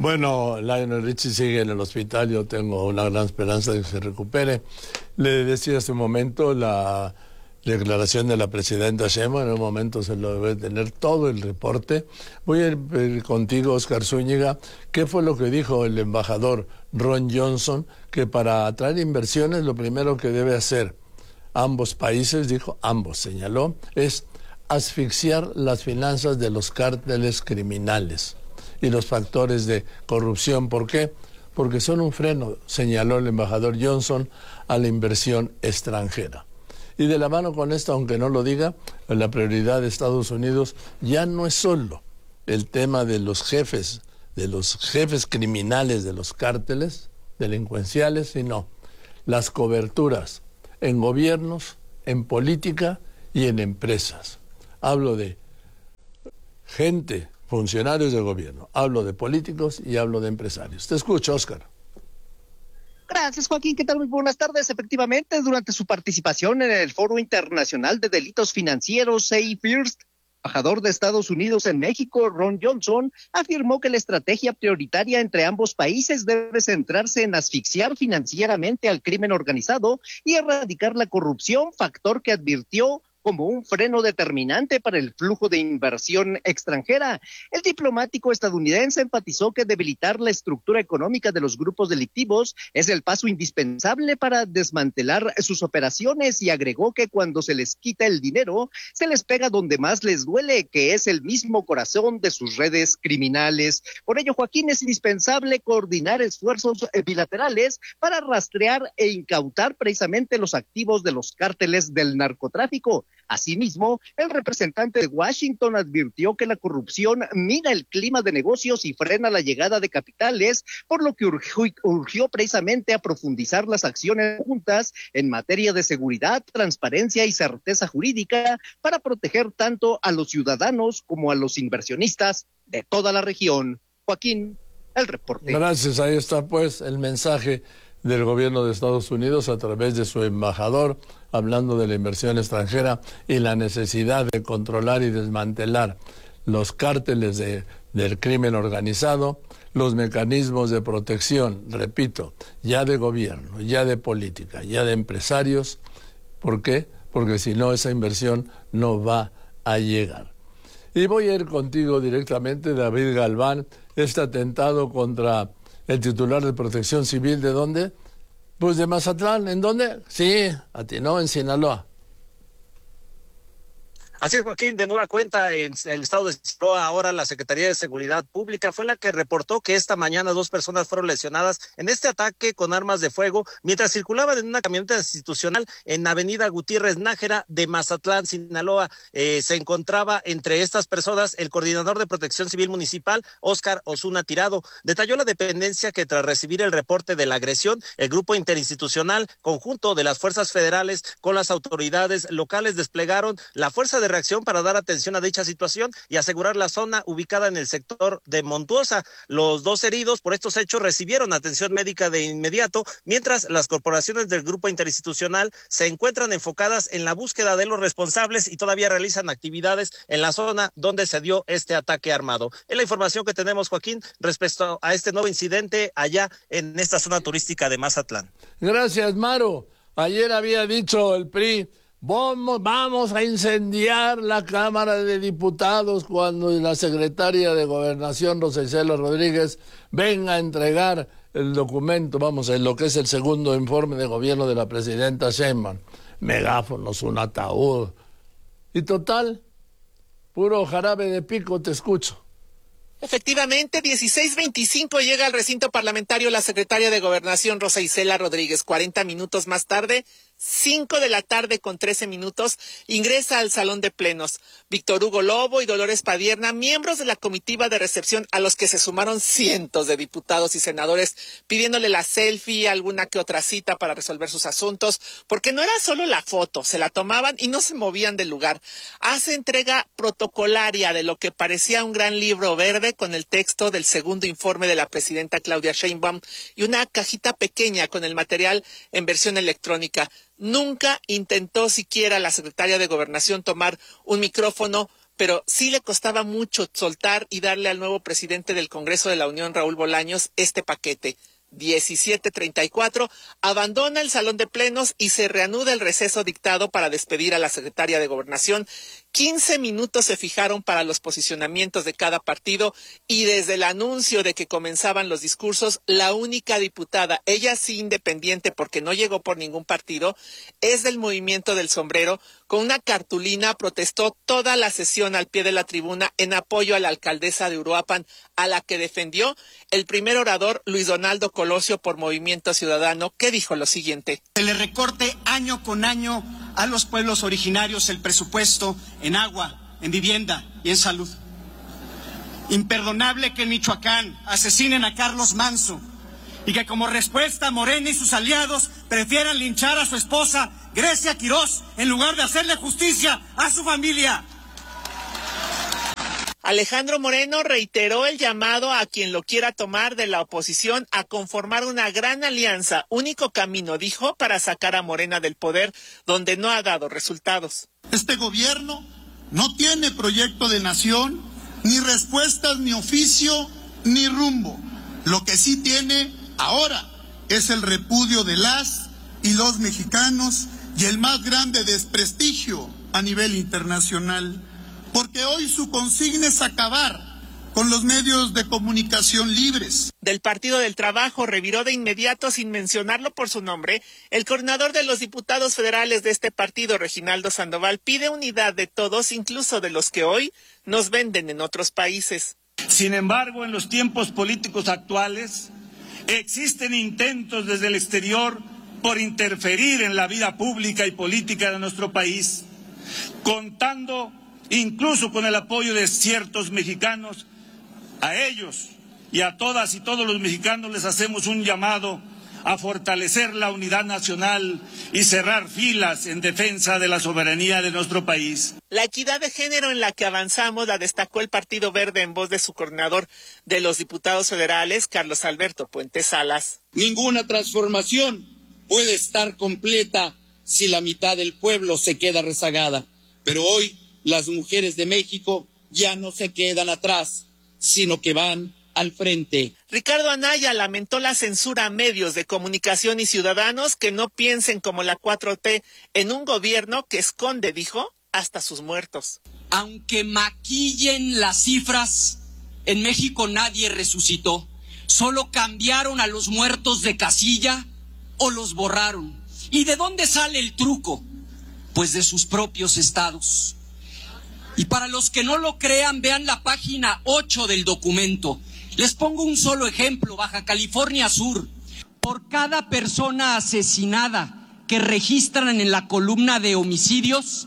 Bueno, Lionel Richie sigue en el hospital, yo tengo una gran esperanza de que se recupere. Le decía hace un momento la declaración de la presidenta Sheinbaum, en un momento se lo debe tener todo el reporte. Voy a ir contigo, Oscar Zúñiga. ¿Qué fue lo que dijo el embajador Ron Johnson? Que para atraer inversiones lo primero que debe hacer ambos países, dijo, ambos señaló, es asfixiar las finanzas de los cárteles criminales y los factores de corrupción. ¿Por qué? Porque son un freno, señaló el embajador Johnson, a la inversión extranjera. Y de la mano con esto, aunque no lo diga, la prioridad de Estados Unidos ya no es solo el tema de los jefes criminales de los cárteles delincuenciales, sino las coberturas en gobiernos, en política y en empresas. Hablo de gente, funcionarios de gobierno, hablo de políticos y hablo de empresarios. Te escucho, Oscar. Gracias, Joaquín. ¿Qué tal? Muy buenas tardes. Efectivamente, durante su participación en el Foro Internacional de Delitos Financieros, Say First, embajador de Estados Unidos en México, Ron Johnson, afirmó que la estrategia prioritaria entre ambos países debe centrarse en asfixiar financieramente al crimen organizado y erradicar la corrupción, factor que advirtió como un freno determinante para el flujo de inversión extranjera. El diplomático estadounidense enfatizó que debilitar la estructura económica de los grupos delictivos es el paso indispensable para desmantelar sus operaciones y agregó que cuando se les quita el dinero, se les pega donde más les duele, que es el mismo corazón de sus redes criminales. Por ello, Joaquín, es indispensable coordinar esfuerzos bilaterales para rastrear e incautar precisamente los activos de los cárteles del narcotráfico. Asimismo, el representante de Washington advirtió que la corrupción mina el clima de negocios y frena la llegada de capitales, por lo que urgió precisamente a profundizar las acciones juntas en materia de seguridad, transparencia y certeza jurídica para proteger tanto a los ciudadanos como a los inversionistas de toda la región. Joaquín, el reporte. Gracias, ahí está pues el mensaje del gobierno de Estados Unidos a través de su embajador, hablando de la inversión extranjera y la necesidad de controlar y desmantelar los cárteles del crimen organizado, los mecanismos de protección, repito, ya de gobierno, ya de política, ya de empresarios. ¿Por qué? Porque si no, esa inversión no va a llegar. Y voy a ir contigo directamente, David Galván, este atentado contra el titular de Protección Civil, ¿de dónde? Pues de Mazatlán. ¿En dónde? Sí, atinó, en Sinaloa. Así es, Joaquín, de nueva cuenta en el estado de Sinaloa, ahora la Secretaría de Seguridad Pública fue la que reportó que esta mañana 2 personas fueron lesionadas en este ataque con armas de fuego mientras circulaban en una camioneta institucional en Avenida Gutiérrez Nájera de Mazatlán, Sinaloa. Se encontraba entre estas personas el coordinador de Protección Civil Municipal, Óscar Osuna Tirado. Detalló la dependencia que tras recibir el reporte de la agresión, el grupo interinstitucional conjunto de las fuerzas federales con las autoridades locales desplegaron la fuerza de reacción para dar atención a dicha situación y asegurar la zona ubicada en el sector de Montuosa. Los 2 heridos por estos hechos recibieron atención médica de inmediato, mientras las corporaciones del grupo interinstitucional se encuentran enfocadas en la búsqueda de los responsables y todavía realizan actividades en la zona donde se dio este ataque armado. Es la información que tenemos, Joaquín, respecto a este nuevo incidente allá en esta zona turística de Mazatlán. Gracias, Maru. Ayer había dicho el PRI, vamos a incendiar la Cámara de Diputados cuando la secretaria de Gobernación, Rosa Isela Rodríguez, venga a entregar el documento, en lo que es el segundo informe de gobierno de la presidenta Sheinbaum. Megáfonos, un ataúd. Y total, puro jarabe de pico, te escucho. Efectivamente, 16:25 llega al recinto parlamentario la secretaria de Gobernación, Rosa Isela Rodríguez. 40 minutos más tarde, 5 de la tarde con 13 minutos, ingresa al salón de plenos Víctor Hugo Lobo y Dolores Padierna, miembros de la comitiva de recepción a los que se sumaron cientos de diputados y senadores pidiéndole la selfie, alguna que otra cita para resolver sus asuntos, porque no era solo la foto, se la tomaban y no se movían del lugar. Hace entrega protocolaria de lo que parecía un gran libro verde con el texto del segundo informe de la presidenta Claudia Sheinbaum y una cajita pequeña con el material en versión electrónica. Nunca intentó siquiera la secretaria de Gobernación tomar un micrófono pero sí le costaba mucho soltar y darle al nuevo presidente del Congreso de la Unión, Raúl Bolaños, este paquete. 17:34, abandona el salón de plenos y se reanuda el receso dictado para despedir a la secretaria de Gobernación. 15 minutos se fijaron para los posicionamientos de cada partido y desde el anuncio de que comenzaban los discursos, la única diputada, ella sí independiente porque no llegó por ningún partido, es del Movimiento del Sombrero. Con una cartulina protestó toda la sesión al pie de la tribuna en apoyo a la alcaldesa de Uruapan, a la que defendió el primer orador, Luis Donaldo Colosio, por Movimiento Ciudadano, que dijo lo siguiente. Se le recorte año con año a los pueblos originarios el presupuesto en agua, en vivienda y en salud. Imperdonable que en Michoacán asesinen a Carlos Manso y que como respuesta Morena y sus aliados prefieran linchar a su esposa Grecia Quirós en lugar de hacerle justicia a su familia. Alejandro Moreno reiteró el llamado a quien lo quiera tomar de la oposición a conformar una gran alianza, único camino, dijo, para sacar a Morena del poder, donde no ha dado resultados. Este gobierno no tiene proyecto de nación, ni respuestas, ni oficio, ni rumbo. Lo que sí tiene ahora es el repudio de las y los mexicanos y el más grande desprestigio a nivel internacional. Porque hoy su consigna es acabar con los medios de comunicación libres. Del Partido del Trabajo reviró de inmediato, sin mencionarlo por su nombre, el coordinador de los diputados federales de este partido, Reginaldo Sandoval, pide unidad de todos, incluso de los que hoy nos venden en otros países. Sin embargo, en los tiempos políticos actuales, existen intentos desde el exterior por interferir en la vida pública y política de nuestro país, contando incluso con el apoyo de ciertos mexicanos. A ellos y a todas y todos los mexicanos les hacemos un llamado a fortalecer la unidad nacional y cerrar filas en defensa de la soberanía de nuestro país. La equidad de género en la que avanzamos la destacó el Partido Verde en voz de su coordinador de los diputados federales, Carlos Alberto Puente Salas. Ninguna transformación puede estar completa si la mitad del pueblo se queda rezagada. Pero hoy las mujeres de México ya no se quedan atrás, sino que van al frente. Ricardo Anaya lamentó la censura a medios de comunicación y ciudadanos que no piensen como la 4T en un gobierno que esconde, dijo, hasta sus muertos. Aunque maquillen las cifras, en México nadie resucitó. Solo cambiaron a los muertos de casilla o los borraron. ¿Y de dónde sale el truco? Pues de sus propios estados. Y para los que no lo crean, vean la página 8 del documento. Les pongo un solo ejemplo, Baja California Sur. Por cada persona asesinada que registran en la columna de homicidios,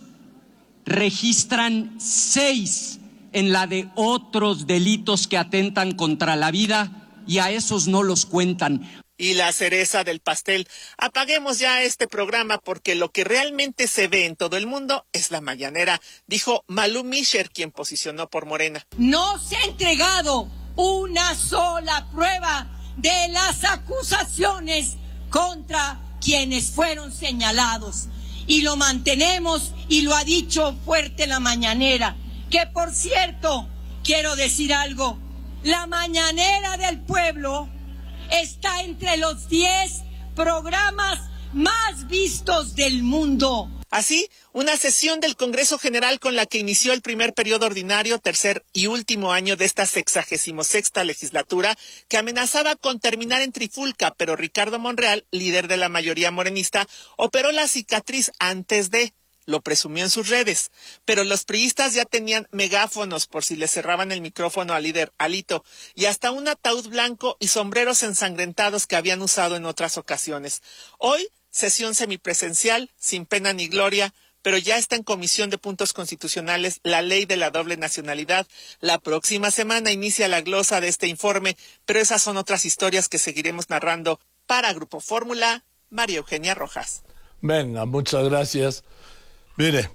registran 6 en la de otros delitos que atentan contra la vida y a esos no los cuentan. Y la cereza del pastel, apaguemos ya este programa porque lo que realmente se ve en todo el mundo es la mañanera, dijo Malú Mischer, quien posicionó por Morena. No se ha entregado una sola prueba de las acusaciones contra quienes fueron señalados. Y lo mantenemos y lo ha dicho fuerte la mañanera. Que por cierto, quiero decir algo, la mañanera del pueblo está entre los 10 programas más vistos del mundo. Así, una sesión del Congreso General con la que inició el primer periodo ordinario, tercer y último año de esta 66ª legislatura, que amenazaba con terminar en trifulca, pero Ricardo Monreal, líder de la mayoría morenista, operó la cicatriz antes de... Lo presumió en sus redes, pero los priistas ya tenían megáfonos por si le cerraban el micrófono al líder Alito y hasta un ataúd blanco y sombreros ensangrentados que habían usado en otras ocasiones. Hoy, sesión semipresencial, sin pena ni gloria, pero ya está en Comisión de Puntos Constitucionales la ley de la doble nacionalidad. La próxima semana inicia la glosa de este informe, pero esas son otras historias que seguiremos narrando. Para Grupo Fórmula, María Eugenia Rojas. Venga, muchas gracias. Mire,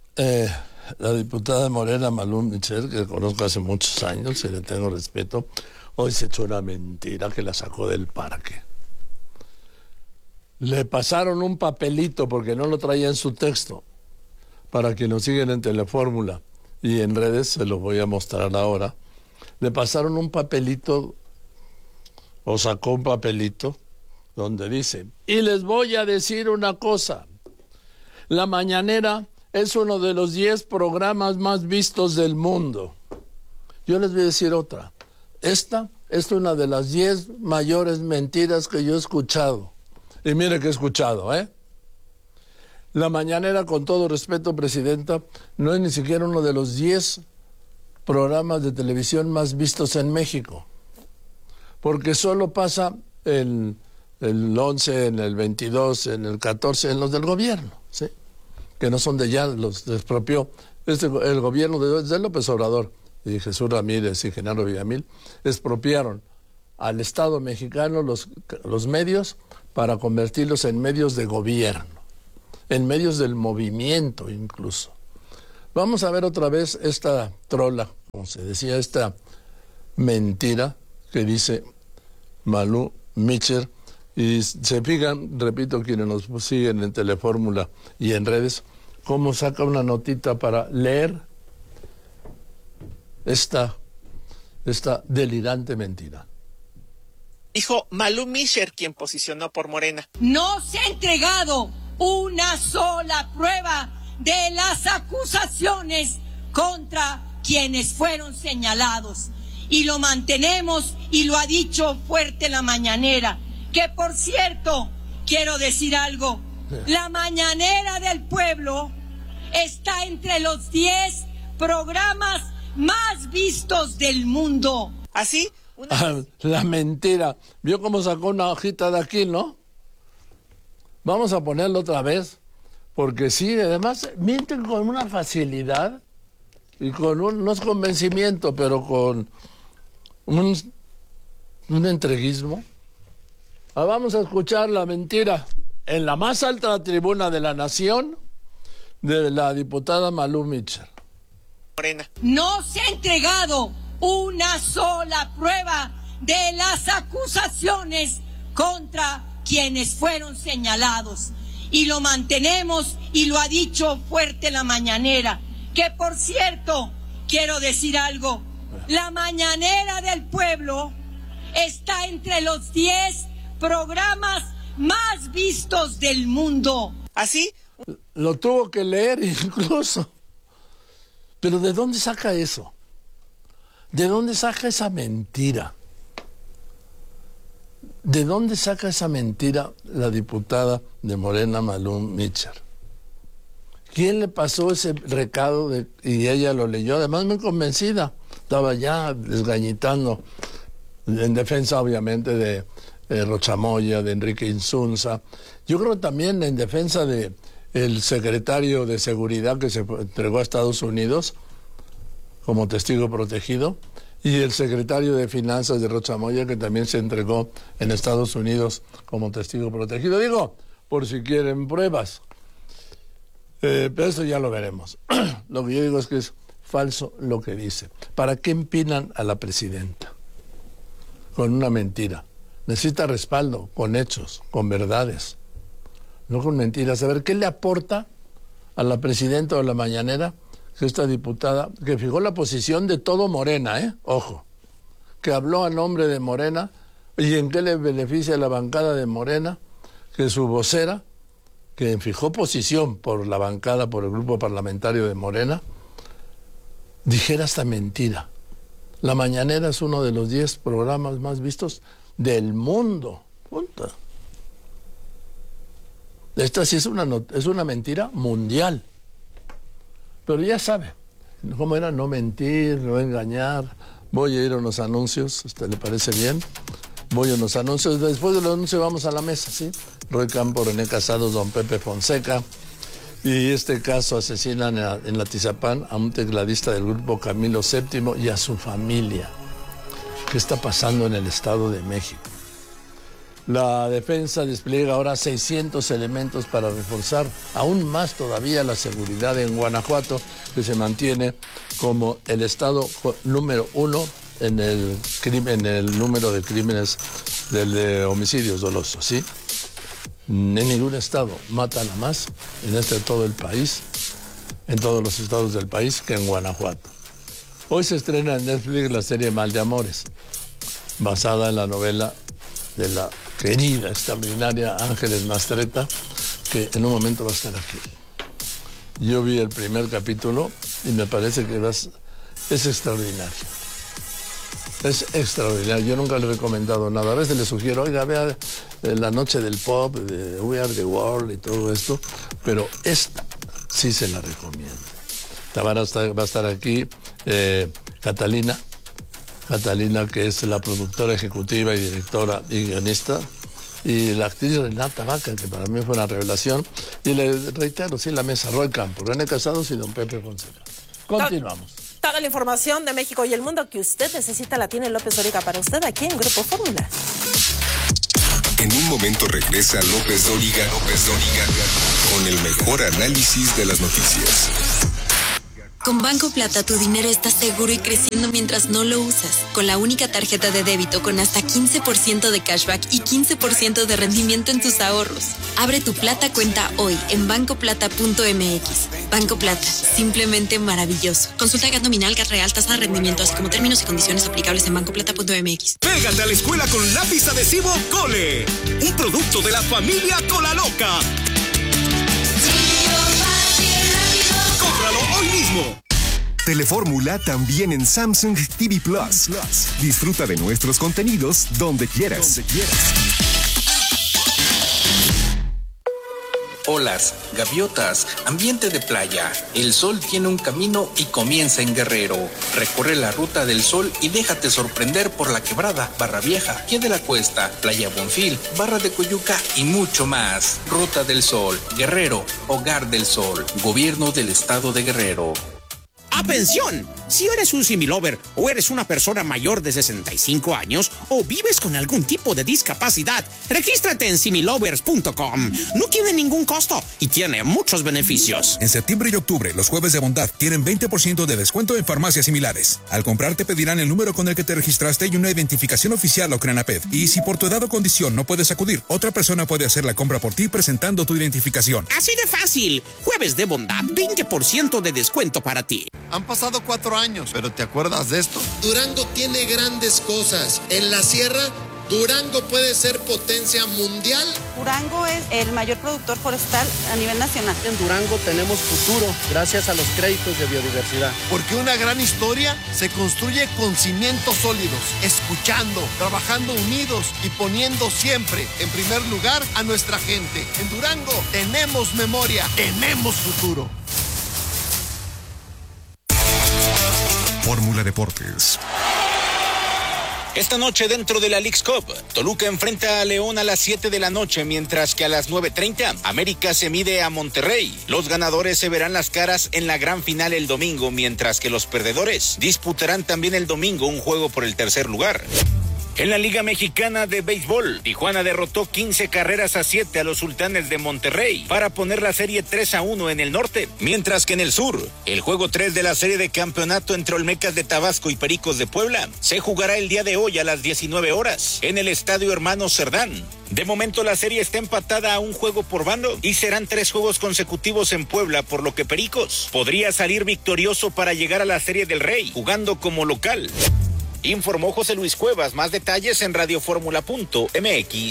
la diputada Morena Malú Mischer, que conozco hace muchos años y le tengo respeto, hoy se echó una mentira que la sacó del parque. Le pasaron un papelito porque no lo traía en su texto, para que nos siguen en Telefórmula. y en redes se los voy a mostrar ahora. Le pasaron un papelito, o sacó un papelito, donde dice, y les voy a decir una cosa, La Mañanera es uno de los 10 programas más vistos del mundo. Yo les voy a decir otra. Esta es una de las 10 mayores mentiras que yo he escuchado. Y mire que he escuchado, ¿eh? La Mañanera, con todo respeto, Presidenta, no es ni siquiera uno de los 10 programas de televisión más vistos en México. Porque solo pasa el 11, en el 22, en el 14, en los del gobierno, ¿sí? Que no son de ya, los expropió el gobierno de López Obrador y Jesús Ramírez y Genaro Villamil, expropiaron al Estado mexicano los medios para convertirlos en medios de gobierno, en medios del movimiento incluso. Vamos a ver otra vez esta trola, como se decía, esta mentira que dice Malú Mitcher. Y se fijan, repito, quienes nos siguen en Telefórmula y en redes, cómo saca una notita para leer esta delirante mentira. Dijo Malú Mitcher, quien posicionó por Morena. No se ha entregado una sola prueba de las acusaciones contra quienes fueron señalados. Y lo mantenemos, y lo ha dicho fuerte La Mañanera. Que, por cierto, quiero decir algo. La Mañanera del Pueblo está entre los 10 programas más vistos del mundo. ¿Así? La mentira. ¿Vio cómo sacó una hojita de aquí, no? Vamos a ponerlo otra vez. Porque sí, además, mienten con una facilidad y con no es convencimiento, pero con un entreguismo. Vamos a escuchar la mentira en la más alta tribuna de la nación de la diputada Malú Mitcher. No se ha entregado una sola prueba de las acusaciones contra quienes fueron señalados. Y lo mantenemos, y lo ha dicho fuerte La Mañanera. Que, por cierto, quiero decir algo. La Mañanera del Pueblo está entre los 10 programas más vistos del mundo. ¿Así? Lo tuvo que leer incluso. Pero ¿de dónde saca eso? ¿De dónde saca esa mentira? ¿De dónde saca esa mentira la diputada de Morena, Malú Mitcher? ¿Quién le pasó ese recado y ella lo leyó? Además, muy convencida. Estaba ya desgañitando en defensa, obviamente, de Rochamoya, de Enrique Insunza. Yo creo también en defensa de el secretario de Seguridad que se entregó a Estados Unidos como testigo protegido, y el secretario de Finanzas de Rochamoya que también se entregó en Estados Unidos como testigo protegido. Digo, por si quieren pruebas. Pero eso ya lo veremos. Lo que yo digo es que es falso lo que dice. ¿Para qué empinan a la presidenta? Con una mentira. Necesita respaldo, con hechos, con verdades, no con mentiras. A ver, ¿qué le aporta a la presidenta o a La Mañanera que esta diputada, que fijó la posición de todo Morena, ojo, que habló a nombre de Morena, y en qué le beneficia a la bancada de Morena que su vocera, que fijó posición por la bancada, por el grupo parlamentario de Morena, dijera esta mentira? La Mañanera es uno de los 10 programas más vistos del mundo. Punto. Esta sí es una mentira mundial. Pero ya sabe cómo era: no mentir, no engañar. Voy a ir a unos anuncios, ¿le parece bien? Voy a unos anuncios. Después de los anuncios vamos a la mesa, ¿sí? Roy Campo, René Casados, don Pepe Fonseca. Y este caso, asesinan en Atizapán a un tecladista del grupo Camilo VII y a su familia. ¿Qué está pasando en el Estado de México? La defensa despliega ahora 600 elementos para reforzar aún más todavía la seguridad en Guanajuato, que se mantiene como el estado número 1 en el número de crímenes de homicidios dolosos, ¿sí? En ningún estado matan a más en todo el país. en todos los estados del país que en Guanajuato. Hoy se estrena en Netflix la serie Mal de Amores, basada en la novela de la querida, extraordinaria Ángeles Mastretta, que en un momento va a estar aquí. Yo vi el primer capítulo y me parece que es extraordinario. Es extraordinario. Yo nunca le he recomendado nada. A veces le sugiero, oiga, vea La Noche del Pop, de We Are the World y todo esto, pero esta sí se la recomiendo. Va a estar aquí Catalina, que es la productora ejecutiva y directora y guionista, y la actriz Renata Vaca, que para mí fue una revelación, y le reitero, sí, la mesa, Roy Campos, René Casados y don Pepe Fonseca. Continuamos. Toda la información de México y el mundo que usted necesita la tiene López Dóriga para usted aquí en Grupo Fórmula. En un momento regresa López Dóriga con el mejor análisis de las noticias. Con Banco Plata tu dinero está seguro y creciendo mientras no lo usas. Con la única tarjeta de débito con hasta 15% de cashback y 15% de rendimiento en tus ahorros. Abre tu Plata cuenta hoy en bancoplata.mx. Banco Plata, simplemente maravilloso. Consulta GAT nominal, GAT real, tasa de rendimiento, así como términos y condiciones aplicables en bancoplata.mx. Pégate a la escuela con lápiz adhesivo Cole, un producto de la familia Colaloca. ¡Cómpralo hoy mismo! Telefórmula también en Samsung TV Plus. Disfruta de nuestros contenidos donde quieras. Olas, gaviotas, ambiente de playa. El sol tiene un camino y comienza en Guerrero. Recorre la ruta del sol y déjate sorprender por La Quebrada, Barra Vieja, Pie de la Cuesta, Playa Bonfil, Barra de Coyuca y mucho más. Ruta del Sol, Guerrero, Hogar del Sol, Gobierno del Estado de Guerrero. ¡Atención! Si eres un similover o eres una persona mayor de 65 años o vives con algún tipo de discapacidad, regístrate en similovers.com. No tiene ningún costo y tiene muchos beneficios. En septiembre y octubre, los jueves de bondad tienen 20% de descuento en farmacias similares. Al comprar te pedirán el número con el que te registraste y una identificación oficial o CRENAPED. Y si por tu edad o condición no puedes acudir, otra persona puede hacer la compra por ti presentando tu identificación. Así de fácil. Jueves de bondad, 20% de descuento para ti. Han pasado 4 años, pero ¿te acuerdas de esto? Durango tiene grandes cosas. En la sierra, Durango puede ser potencia mundial. Durango es el mayor productor forestal a nivel nacional. En Durango tenemos futuro gracias a los créditos de biodiversidad. Porque una gran historia se construye con cimientos sólidos, escuchando, trabajando unidos y poniendo siempre en primer lugar a nuestra gente. En Durango tenemos memoria, tenemos futuro. Fórmula Deportes. Esta noche dentro de la Leagues Cup, Toluca enfrenta a León a las 7 de la noche, mientras que a las 9:30 América se mide a Monterrey. Los ganadores se verán las caras en la gran final el domingo, mientras que los perdedores disputarán también el domingo un juego por el tercer lugar. En la Liga Mexicana de Béisbol, Tijuana derrotó 15-7 a los Sultanes de Monterrey para poner la serie 3-1 en el norte, mientras que en el sur, el juego 3 de la serie de campeonato entre Olmecas de Tabasco y Pericos de Puebla se jugará el día de hoy a las 19 horas en el Estadio Hermano Cerdán. De momento la serie está empatada a un juego por bando y serán 3 juegos consecutivos en Puebla, por lo que Pericos podría salir victorioso para llegar a la Serie del Rey, jugando como local. Informó José Luis Cuevas. Más detalles en radioformula.mx.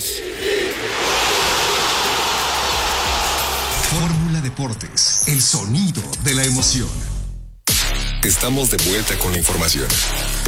Fórmula Deportes, el sonido de la emoción. Estamos de vuelta con la información.